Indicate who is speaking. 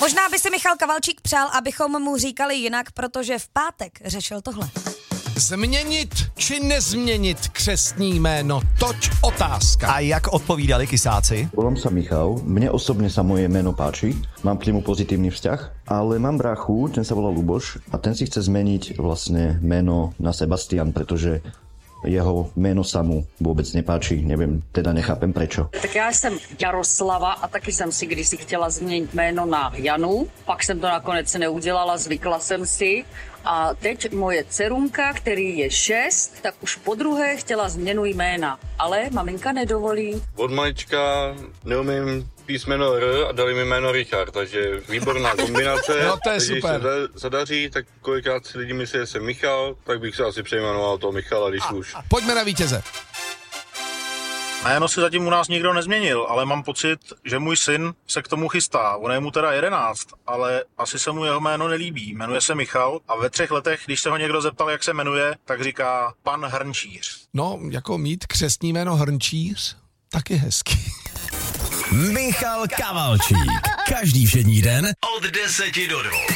Speaker 1: Možná by si Michal Kavalčík přál, abychom mu říkali jinak, protože v pátek řešil tohle.
Speaker 2: Změnit či nezměnit křestní jméno? Toť otázka.
Speaker 3: A jak odpovídali kysáci?
Speaker 4: Volám sa Michal, mne osobne sa moje meno páči, mám k nemu pozitívny vzťah, ale mám bráchu, ten sa volá Luboš a ten si chce zmeniť vlastne meno na Sebastian, pretože jeho jméno sa mu vůbec nepáčí, nevím, teda nechápem prečo.
Speaker 5: Tak já jsem Jaroslava a taky jsem si kdysi chtěla změnit jméno na Janu, pak jsem to nakonec neudělala, zvykla jsem si a teď moje dcerunka, který je 6, tak už podruhé chtěla změnu jména, ale maminka nedovolí.
Speaker 6: Od malička neumím písmeno R a dali mi jméno Richard, takže výborná kombinace.
Speaker 2: No to je super.
Speaker 6: Když se zadaří, tak kolikrát si lidi myslí, že jsem Michal, tak bych se asi přejmenoval toho Michala, když už.
Speaker 2: Pojďme na vítěze.
Speaker 7: Jméno si zatím u nás nikdo nezměnil, ale mám pocit, že můj syn se k tomu chystá. On je mu teda 11, ale asi se mu jeho jméno nelíbí. Jmenuje se Michal a ve 3 letech, když se ho někdo zeptal, jak se jmenuje, tak říká pan Hrnčíř.
Speaker 2: No, jako mít křestní jméno Hrnčíř, taky hezký.
Speaker 3: Michal Kavalčík. Každý všední den od 10 do 2.